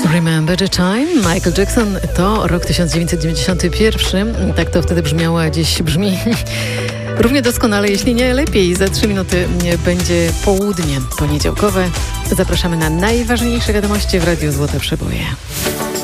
Remember the Time? Michael Jackson to rok 1991. Tak to wtedy brzmiało, a dziś brzmi równie doskonale, jeśli nie lepiej. Za 3 minuty będzie południe poniedziałkowe. Zapraszamy na najważniejsze wiadomości w Radiu Złote Przeboje.